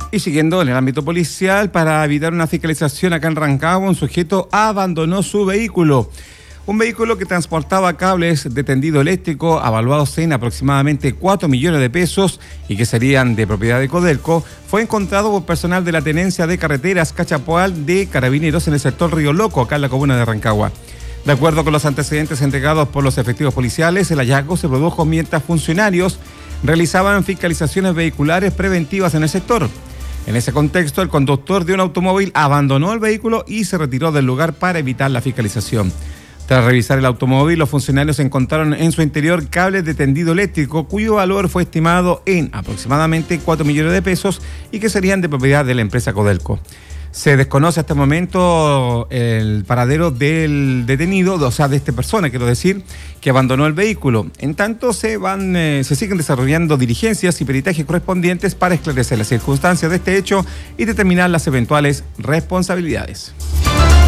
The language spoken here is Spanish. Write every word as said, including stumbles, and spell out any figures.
Y siguiendo en el ámbito policial, para evitar una fiscalización acá en Rancagua, un sujeto abandonó su vehículo. Un vehículo que transportaba cables de tendido eléctrico avaluados en aproximadamente cuatro millones de pesos y que serían de propiedad de Codelco, fue encontrado por personal de la Tenencia de Carreteras Cachapoal de Carabineros en el sector Río Loco, acá en la comuna de Rancagua. De acuerdo con los antecedentes entregados por los efectivos policiales, el hallazgo se produjo mientras funcionarios realizaban fiscalizaciones vehiculares preventivas en el sector. En ese contexto, el conductor de un automóvil abandonó el vehículo y se retiró del lugar para evitar la fiscalización. Tras revisar el automóvil, los funcionarios encontraron en su interior cables de tendido eléctrico cuyo valor fue estimado en aproximadamente cuatro millones de pesos y que serían de propiedad de la empresa Codelco. Se desconoce hasta el momento el paradero del detenido, o sea, de esta persona, quiero decir, que abandonó el vehículo. En tanto, se van, eh, se siguen desarrollando diligencias y peritajes correspondientes para esclarecer las circunstancias de este hecho y determinar las eventuales responsabilidades.